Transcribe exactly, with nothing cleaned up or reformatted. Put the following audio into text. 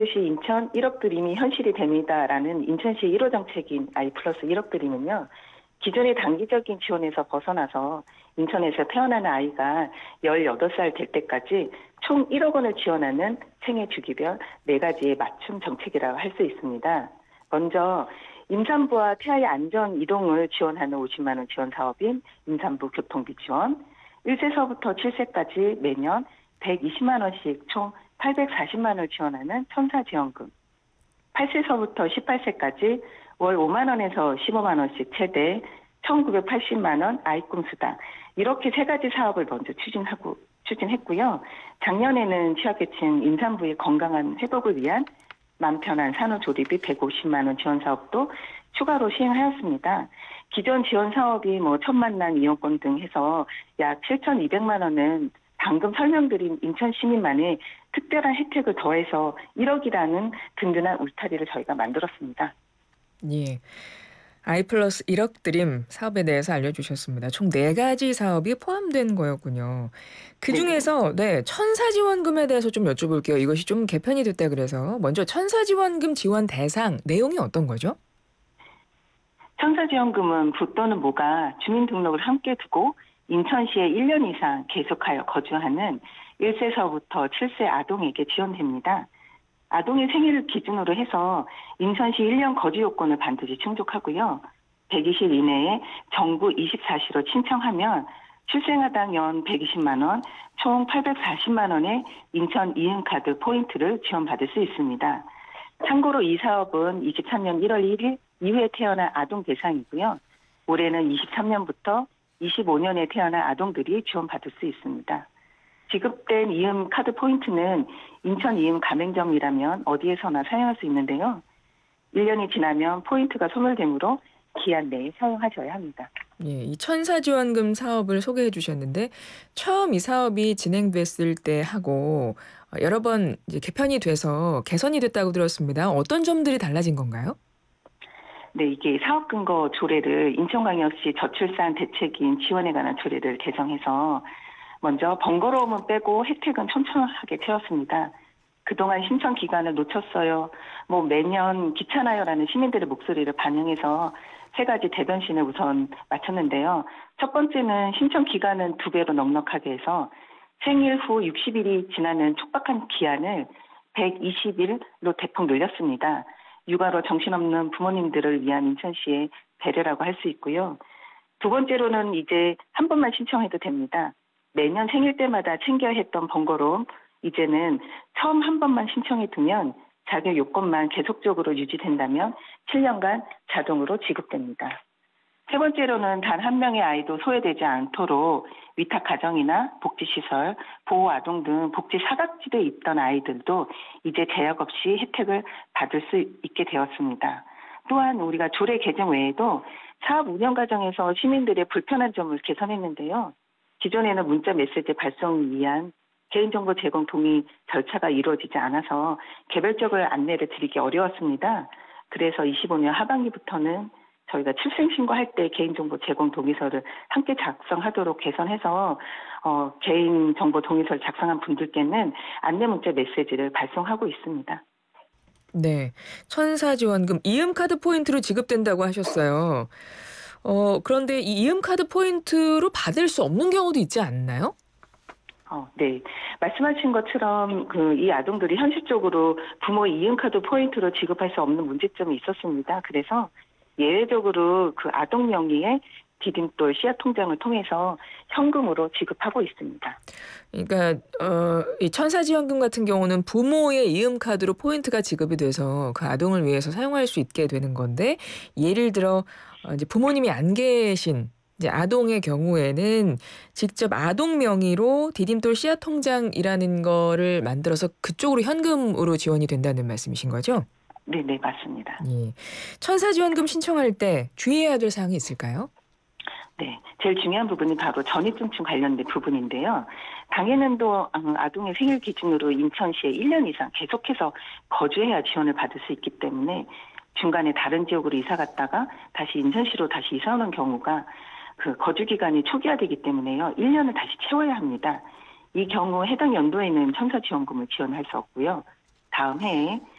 시 인천 일억 드림이 현실이 됩니다라는 인천시 일 호 정책인 아이 플러스 일억 드림은요. 기존의 단기적인 지원에서 벗어나서 인천에서 태어나는 아이가 열여덟 살 될 때까지 총 일억 원을 지원하는 생애 주기별 네 가지의 맞춤 정책이라고 할 수 있습니다. 먼저 임산부와 태아의 안전 이동을 지원하는 오십만 원 지원 사업인 임산부 교통비 지원, 일 세서부터 칠 세까지 매년 백이십만 원씩 총 팔백사십만 원을 지원하는 천사지원금, 팔 세서부터 십팔 세까지 월 오만 원에서 십오만 원씩 최대 천구백팔십만 원 아이꿈 수당, 이렇게 세 가지 사업을 먼저 추진하고 추진했고요. 작년에는 취약계층 임산부의 건강한 회복을 위한 맘 편한 산후조리비 백오십만 원 지원 사업도 추가로 시행하였습니다. 기존 지원 사업이 뭐 천만난 이용권 등 해서 약 칠천이백만 원은 방금 설명드린 인천 시민만의 특별한 혜택을 더해서 일억이라는 든든한 울타리를 저희가 만들었습니다. 예. 아이 플러스 일억 드림 사업에 대해서 알려주셨습니다. 총 네 가지 사업이 포함된 거였군요. 네네. 그중에서 네, 천사지원금에 대해서 좀 여쭤볼게요. 이것이 좀 개편이 됐다 그래서. 먼저 천사지원금 지원 대상 내용이 어떤 거죠? 천사지원금은 부 또는 모가 주민등록을 함께 두고 인천시에 일 년 이상 계속하여 거주하는 일 세서부터 칠 세 아동에게 지원됩니다. 아동의 생일을 기준으로 해서 인천시 일 년 거주 요건을 반드시 충족하고요. 백이십 일 이내에 정부 이십사 시로 신청하면 출생아당 연 백이십만 원, 총 팔백사십만 원의 인천 이음카드 포인트를 지원받을 수 있습니다. 참고로 이 사업은 이십삼 년 일월 일일 이후에 태어난 아동 대상이고요. 올해는 이십삼 년부터 이십오 년에 태어난 아동들이 지원받을 수 있습니다. 지급된 이음 카드 포인트는 인천 이음 가맹점이라면 어디에서나 사용할 수 있는데요. 일 년이 지나면 포인트가 소멸되므로 기한 내에 사용하셔야 합니다. 예, 이 천사지원금 사업을 소개해 주셨는데 처음 이 사업이 진행됐을 때 하고 어, 여러 번 이제 개편이 돼서 개선이 됐다고 들었습니다. 어떤 점들이 달라진 건가요? 네, 이게 사업 근거 조례를 인천광역시 저출산 대책인 지원에 관한 조례를 개정해서 먼저 번거로움은 빼고 혜택은 촘촘하게 채웠습니다. 그동안 신청 기간을 놓쳤어요. 뭐 매년 귀찮아요라는 시민들의 목소리를 반영해서 세 가지 대변신을 우선 마쳤는데요. 첫 번째는 신청 기간은 두 배로 넉넉하게 해서 생일 후 육십 일이 지나는 촉박한 기한을 백이십 일로 대폭 늘렸습니다. 육아로 정신없는 부모님들을 위한 인천시의 배려라고 할 수 있고요. 두 번째로는 이제 한 번만 신청해도 됩니다. 매년 생일 때마다 챙겨야 했던 번거로움, 이제는 처음 한 번만 신청해 두면 자격 요건만 계속적으로 유지된다면 칠 년간 자동으로 지급됩니다. 세 번째로는 단 한 명의 아이도 소외되지 않도록 위탁 가정이나 복지시설, 보호아동 등 복지 사각지대에 있던 아이들도 이제 제약 없이 혜택을 받을 수 있게 되었습니다. 또한 우리가 조례 개정 외에도 사업 운영 과정에서 시민들의 불편한 점을 개선했는데요. 기존에는 문자 메시지 발송을 위한 개인정보 제공 동의 절차가 이루어지지 않아서 개별적으로 안내를 드리기 어려웠습니다. 그래서 이십오 년 하반기부터는 저희가 출생신고할 때 개인정보 제공 동의서를 함께 작성하도록 개선해서 어, 개인정보 동의서를 작성한 분들께는 안내 문자 메시지를 발송하고 있습니다. 네. 천사지원금 이음카드 포인트로 지급된다고 하셨어요. 어, 그런데 이 이음카드 포인트로 받을 수 없는 경우도 있지 않나요? 어, 네. 말씀하신 것처럼 그 이 아동들이 현실적으로 부모 이음카드 포인트로 지급할 수 없는 문제점이 있었습니다. 그래서 예외적으로 그 아동 명의의 디딤돌 씨앗 통장을 통해서 현금으로 지급하고 있습니다. 그러니까 어, 이 천사지원금 같은 경우는 부모의 이음카드로 포인트가 지급이 돼서 그 아동을 위해서 사용할 수 있게 되는 건데 예를 들어 어, 이제 부모님이 안 계신 이제 아동의 경우에는 직접 아동 명의로 디딤돌 씨앗 통장이라는 거를 만들어서 그쪽으로 현금으로 지원이 된다는 말씀이신 거죠? 네, 네, 맞습니다. 예. 천사지원금 신청할 때 주의해야 될 사항이 있을까요? 네, 제일 중요한 부분이 바로 전입증층 관련된 부분인데요. 당해년도 아동의 생일 기준으로 인천시에 일 년 이상 계속해서 거주해야 지원을 받을 수 있기 때문에 중간에 다른 지역으로 이사 갔다가 다시 인천시로 다시 이사 오는 경우가 그 거주 기간이 초기화되기 때문에요. 일 년을 다시 채워야 합니다. 이 경우 해당 연도에는 천사지원금을 지원할 수 없고요. 다음 해에